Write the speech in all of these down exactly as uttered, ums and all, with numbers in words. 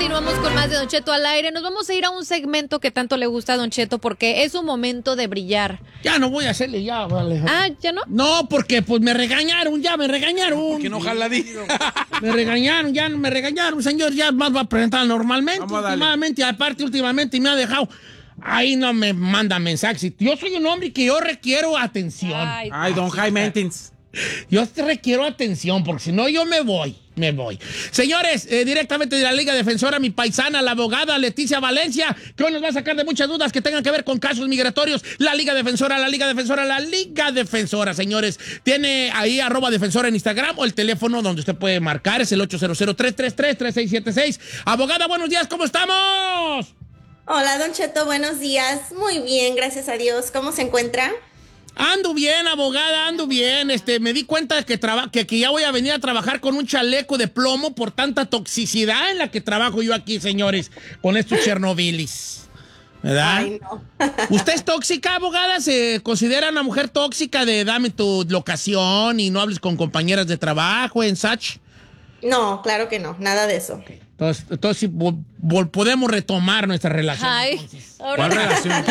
Continuamos con más de Don Cheto al aire. Nos vamos a ir a un segmento que tanto le gusta a Don Cheto porque es un momento de brillar. Ya no voy a hacerle ya, vale. Ah, ¿ya no? No, porque pues me regañaron, ya me regañaron. Que no jala di. Me regañaron, ya me regañaron, señor, ya más va a presentar normalmente. Vamos a darle. Últimamente, aparte, últimamente me ha dejado. Ahí no me manda mensajes. Yo soy un hombre que yo requiero atención. Ay, Ay, don High Maintenance. Yo te requiero atención, porque si no yo me voy, me voy. Señores, eh, directamente de la Liga Defensora, mi paisana, la abogada Leticia Valencia, que hoy nos va a sacar de muchas dudas que tengan que ver con casos migratorios. La Liga Defensora, la Liga Defensora, la Liga Defensora, señores. Tiene ahí arroba defensora en Instagram o el teléfono donde usted puede marcar, es el ocho cero cero, tres tres tres, tres seis siete seis. Abogada, buenos días, ¿cómo estamos? Hola, Don Cheto, buenos días. Muy bien, gracias a Dios. ¿Cómo se encuentra? Ando bien, abogada, ando bien. Este, me di cuenta de que, traba, que, que ya voy a venir a trabajar con un chaleco de plomo por tanta toxicidad en la que trabajo yo aquí, señores, con estos Chernobylis. ¿Verdad? Ay, no. ¿Usted es tóxica, abogada? ¿Se considera una mujer tóxica de dame tu locación y no hables con compañeras de trabajo en Sach? No, claro que no, nada de eso. Okay. Entonces, entonces sí, vol, vol, podemos retomar nuestra relación. Ay, ¿Cuál relación?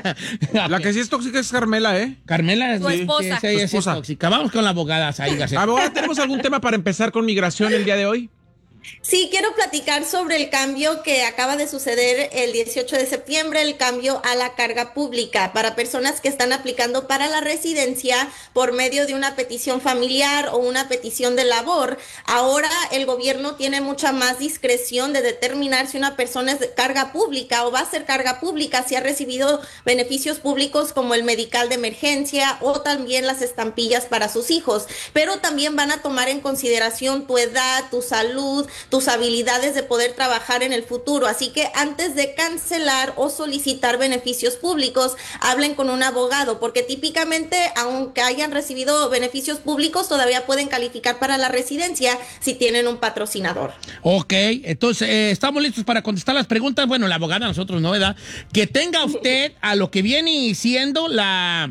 La que sí es tóxica es Carmela, ¿eh? Carmela es Tu esposa. Sí, ella sí es tóxica. Vamos con la abogada. Ahí, Abogada, ¿tenemos algún tema para empezar con migración el día de hoy? Sí, quiero platicar sobre el cambio que acaba de suceder el dieciocho de septiembre, el cambio a la carga pública para personas que están aplicando para la residencia por medio de una petición familiar o una petición de labor. Ahora el gobierno tiene mucha más discreción de determinar si una persona es de carga pública o va a ser carga pública si ha recibido beneficios públicos como el medical de emergencia o también las estampillas para sus hijos. Pero también van a tomar en consideración tu edad, tu salud, tus habilidades de poder trabajar en el futuro. Así que antes de cancelar o solicitar beneficios públicos, hablen con un abogado, porque típicamente, aunque hayan recibido beneficios públicos, todavía pueden calificar para la residencia si tienen un patrocinador. Ok, entonces eh, estamos listos para contestar las preguntas. Bueno, la abogada, nosotros no, ¿verdad? Que tenga usted a lo que viene siendo la...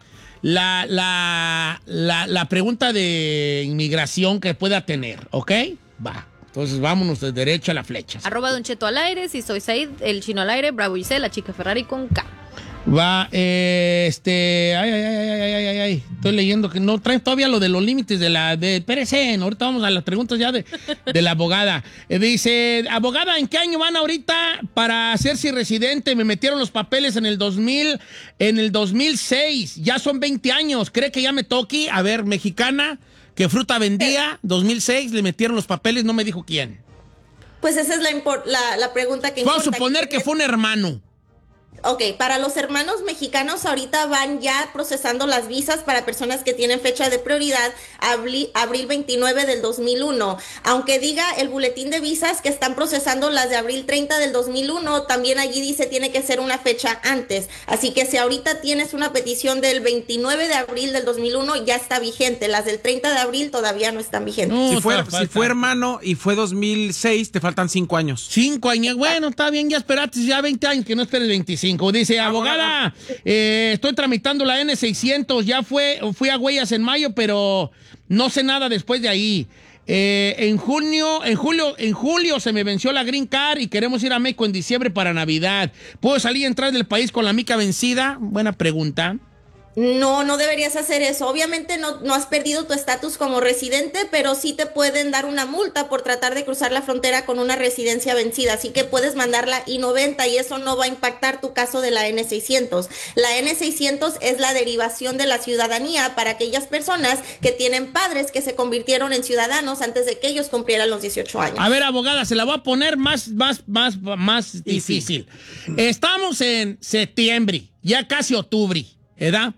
La, la, la, la pregunta de inmigración que pueda tener, ¿ok? Va. Entonces vámonos de derecho a la flecha. Arroba Don Cheto al aire, si soy Said, el chino al aire, Bravo Giselle, la chica Ferrari con K. Va, eh, este, ay, ay, ay, ay, ay, ay, ay, estoy leyendo que no traen todavía lo de los límites de la, de, espérese, ahorita vamos a las preguntas ya de, de la abogada. Eh, dice, abogada, ¿en qué año van ahorita para hacerse residente? Me metieron los papeles en el dos mil, en el dos mil seis, ya son veinte años, ¿cree que ya me toque? A ver, mexicana, ¿qué fruta vendía? dos mil seis, le metieron los papeles, no me dijo quién. Pues esa es la, la, la pregunta que Vamos importa. a suponer que fue un hermano. Ok, para los hermanos mexicanos ahorita van ya procesando las visas para personas que tienen fecha de prioridad abril, abril veintinueve del dos mil uno. Aunque diga el boletín de visas que están procesando las de abril treinta del dos mil uno, también allí dice tiene que ser una fecha antes. Así que si ahorita tienes una petición del veintinueve de abril del dos mil uno, ya está vigente. Las del treinta de abril todavía no están vigentes. No, si, fue, falta. si fue hermano y fue dos mil seis, te faltan cinco años. Cinco años, bueno, está bien, ya esperaste ya veinte años, que no esperes veinticinco. Dice, abogada, eh, estoy tramitando la N seiscientos, ya fue, fui a Huellas en mayo, pero no sé nada después de ahí. Eh, en junio, en julio, en julio se me venció la Green Card y queremos ir a México en diciembre para Navidad. ¿Puedo salir y entrar del país con la mica vencida? Buena pregunta. No, no deberías hacer eso. Obviamente no, no has perdido tu estatus como residente, pero sí te pueden dar una multa por tratar de cruzar la frontera con una residencia vencida. Así que puedes mandar la I noventa y eso no va a impactar tu caso de la N seiscientos. La N seiscientos es la derivación de la ciudadanía para aquellas personas que tienen padres que se convirtieron en ciudadanos antes de que ellos cumplieran los dieciocho años. A ver, abogada, se la voy a poner más, más, más, más difícil. Estamos en septiembre, ya casi octubre, ¿verdad?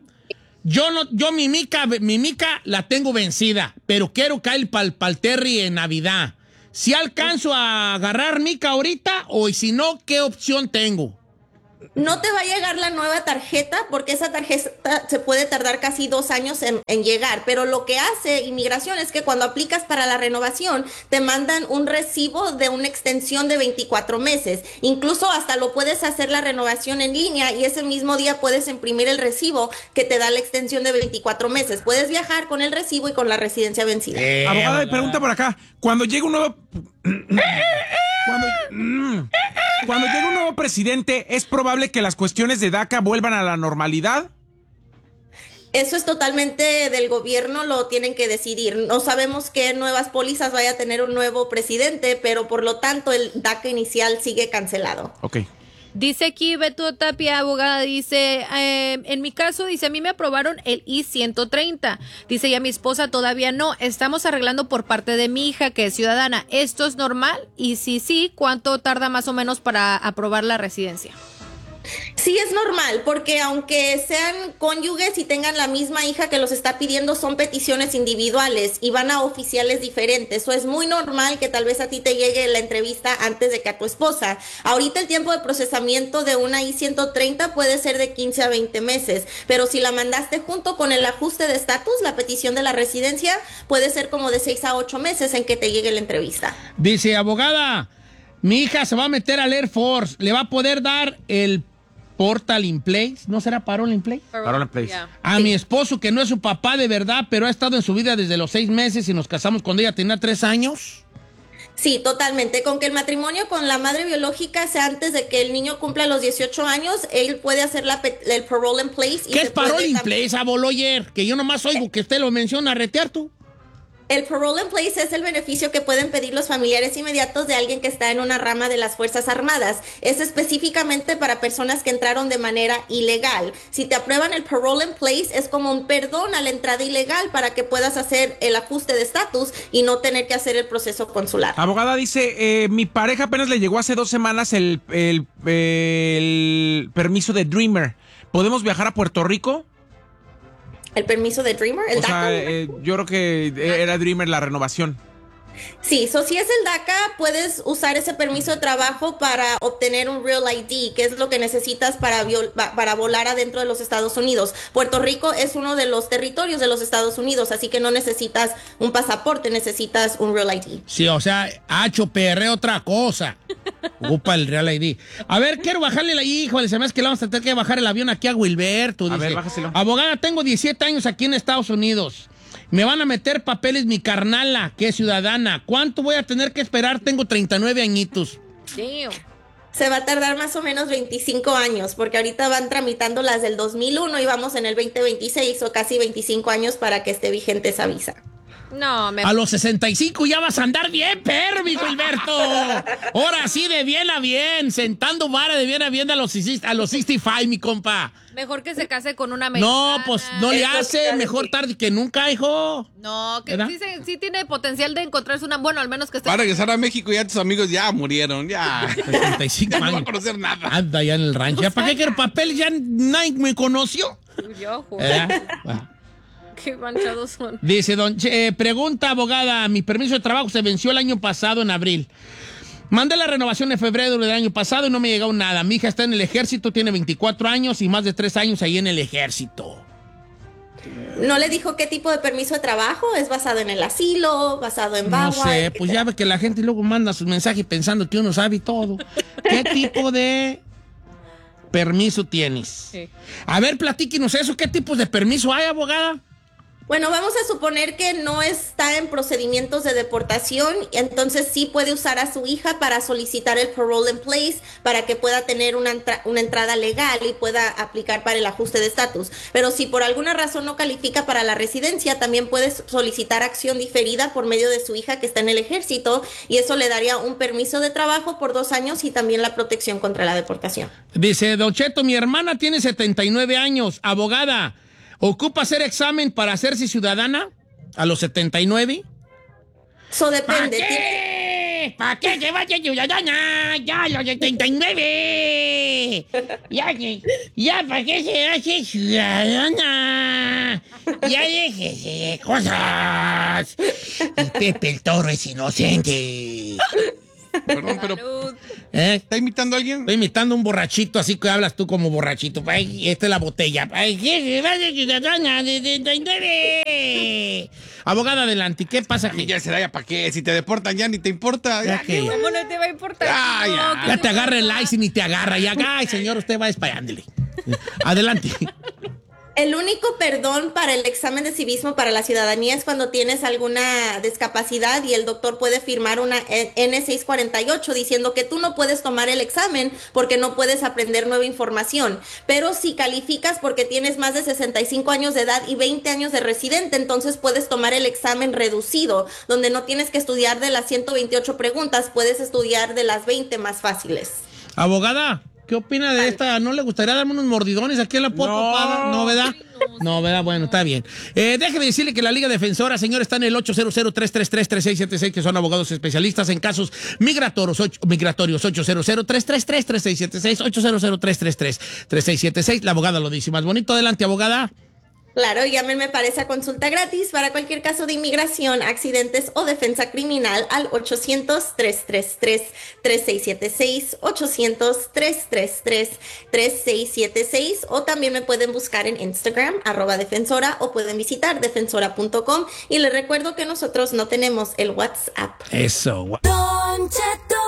Yo no, yo mi mica, mi mica la tengo vencida, pero quiero caer pa'l pal Terry en Navidad. ¿Si alcanzo a agarrar mica ahorita o si no, qué opción tengo? No te va a llegar la nueva tarjeta porque esa tarjeta se puede tardar casi dos años en, en llegar, pero lo que hace inmigración es que cuando aplicas para la renovación te mandan un recibo de una extensión de veinticuatro meses. Incluso hasta lo puedes hacer la renovación en línea y ese mismo día puedes imprimir el recibo que te da la extensión de veinticuatro meses. Puedes viajar con el recibo y con la residencia vencida. Eh, abogada, pregunta por acá. Cuando llega un nuevo... Cuando, mm, cuando llegue un nuevo presidente, ¿es probable que las cuestiones de DACA vuelvan a la normalidad? Eso es totalmente del gobierno, lo tienen que decidir. No sabemos qué nuevas pólizas vaya a tener un nuevo presidente, pero por lo tanto el DACA inicial sigue cancelado. Ok. Dice aquí Beto Tapia, abogada, dice, eh, en mi caso, dice, a mí me aprobaron el I ciento treinta. Dice, y a mi esposa todavía no. Estamos arreglando por parte de mi hija, que es ciudadana. ¿Esto es normal? Y si sí, ¿cuánto tarda más o menos para aprobar la residencia? Sí, es normal, porque aunque sean cónyuges y tengan la misma hija que los está pidiendo, son peticiones individuales y van a oficiales diferentes. Eso es muy normal que tal vez a ti te llegue la entrevista antes de que a tu esposa. Ahorita el tiempo de procesamiento de una I ciento treinta puede ser de quince a veinte meses, pero si la mandaste junto con el ajuste de estatus, la petición de la residencia, puede ser como de seis a ocho meses en que te llegue la entrevista. Dice, abogada, mi hija se va a meter al Air Force, ¿le va a poder dar el Portal in Place? ¿No será Parole in Place? Parole in Place. Yeah. A sí. Mi esposo, que no es su papá de verdad, pero ha estado en su vida desde los seis meses y nos casamos cuando ella tenía tres años. Sí, totalmente. Con que el matrimonio con la madre biológica sea antes de que el niño cumpla los dieciocho años, él puede hacer la, el Parole in Place. Y ¿Qué se es Parole puede in también... Place, aboloyer? Que yo nomás oigo que usted lo menciona, retear tú. El Parole in Place es el beneficio que pueden pedir los familiares inmediatos de alguien que está en una rama de las Fuerzas Armadas. Es específicamente para personas que entraron de manera ilegal. Si te aprueban el Parole in Place, es como un perdón a la entrada ilegal para que puedas hacer el ajuste de estatus y no tener que hacer el proceso consular. Abogada, dice, eh, mi pareja apenas le llegó hace dos semanas el, el, el permiso de Dreamer. ¿Podemos viajar a Puerto Rico? ¿El permiso de Dreamer? ¿El o DACA? sea, eh, yo creo que era Dreamer la renovación. Sí, so si es el DACA, puedes usar ese permiso de trabajo para obtener un Real I D, que es lo que necesitas para, viol para volar adentro de los Estados Unidos. Puerto Rico es uno de los territorios de los Estados Unidos, así que no necesitas un pasaporte, necesitas un Real I D. Sí, o sea, H P R otra cosa. Ocupa el Real I D. A ver, quiero bajarle la... Híjole, se me hace que le vamos a tener que bajar el avión aquí a Wilberto. A dice, ver, bájaselo. abogada, tengo diecisiete años aquí en Estados Unidos. Me van a meter papeles mi carnala, que es ciudadana. ¿Cuánto voy a tener que esperar? Tengo treinta y nueve añitos. Damn. Se va a tardar más o menos veinticinco años, porque ahorita van tramitando las del dos mil uno y vamos en el veinte veintiséis, o casi veinticinco años para que esté vigente esa visa. No, me... A los sesenta y cinco ya vas a andar bien, perro, mi Gilberto. Ahora sí, de bien a bien, sentando vara de bien a bien a los, a los sesenta y cinco, mi compa. Mejor que se case con una mexicana. No, pues no le hace, mejor tarde que nunca, hijo. No, que ¿verdad? sí, se- sí tiene potencial de encontrarse una... Bueno, al menos que esté... Va a regresar a México y ya tus amigos ya murieron, ya. sesenta y cinco Ya no va a años. conocer nada. Anda ya en el rancho. ¿Ya para qué quiero papel? Ya nadie me conoció. Yo, jo, ¿Eh? Bueno. qué manchados son. Dice, don, Che- eh, pregunta, abogada, mi permiso de trabajo se venció el año pasado en abril. Mandé la renovación en febrero del año pasado y no me llegó nada. Mi hija está en el ejército, tiene veinticuatro años y más de tres años ahí en el ejército. ¿No le dijo qué tipo de permiso de trabajo? ¿Es basado en el asilo? ¿Basado en No VAWA? sé, pues ya ve que la gente luego manda sus mensajes pensando que uno sabe todo. ¿Qué tipo de permiso tienes? Sí. A ver, platíquenos eso. ¿Qué tipos de permiso hay, abogada? Bueno, vamos a suponer que no está en procedimientos de deportación, entonces sí puede usar a su hija para solicitar el Parole in Place para que pueda tener una, entra una entrada legal y pueda aplicar para el ajuste de estatus. Pero si por alguna razón no califica para la residencia, también puede solicitar acción diferida por medio de su hija que está en el ejército y eso le daría un permiso de trabajo por dos años y también la protección contra la deportación. Dice, Don Cheto, mi hermana tiene setenta y nueve años, abogada. ¿Ocupa hacer examen para hacerse ciudadana a los setenta y nueve? Eso ¿Para depende. qué? ¿Para qué que vaya ciudadana? Ya a los setenta y nueve. Ya, que- ya, ¿para qué se hace ciudadana? Ya déjese de cosas. Y Pepe el Toro es inocente. Perdón, pero Salud. ¿Eh? ¿está imitando a alguien? Estoy imitando un borrachito, así que hablas tú como borrachito. Ay, esta es la botella. Ay, ¿qué se va de ciudadana de setenta y nueve? Abogada, adelante. ¿Qué pasa aquí? Ya será, ya para qué. Si te deportan ya ni te importa. Ya Ya, que- ¿Cómo no te va a importar? Ya, No, ya. que Ya no te agarra el pasa. lice y ni te agarra. Ya, ay, señor, usted va espallándole. Adelante. El único perdón para el examen de civismo para la ciudadanía es cuando tienes alguna discapacidad y el doctor puede firmar una N seiscientos cuarenta y ocho diciendo que tú no puedes tomar el examen porque no puedes aprender nueva información. Pero si calificas porque tienes más de sesenta y cinco años de edad y veinte años de residente, entonces puedes tomar el examen reducido, donde no tienes que estudiar de las ciento veintiocho preguntas, puedes estudiar de las veinte más fáciles. Abogada, ¿qué opina de esta? ¿No le gustaría darme unos mordidones aquí en la poto? No. No, ¿verdad? No, ¿verdad? Bueno, está bien. Eh, déjeme decirle que la Liga Defensora, señor, está en el ocho cero cero, tres tres tres, tres seis siete seis, que son abogados especialistas en casos migratorios, ocho, migratorios ocho cero cero, tres tres tres, tres seis siete seis, ocho cero cero, tres tres tres, tres seis siete seis. La abogada lo dice más bonito. Adelante, abogada. Claro, llámenme para esa consulta gratis para cualquier caso de inmigración, accidentes o defensa criminal al ochocientos, tres tres tres, tres seis siete seis, ochocientos, tres tres tres, tres seis siete seis, o también me pueden buscar en Instagram, arroba defensora, o pueden visitar defensora punto com, y les recuerdo que nosotros no tenemos el WhatsApp. Eso. gua- Don Cheto.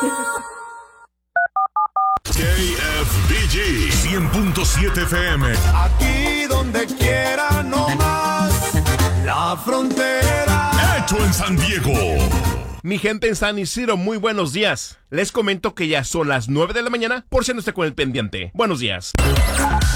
K F B G cien punto siete F M. Aquí donde quiera, no más. La frontera. Hecho en San Diego. Mi gente en San Isidro, muy buenos días. Les comento que ya son las nueve de la mañana, por si no está con el pendiente. Buenos días.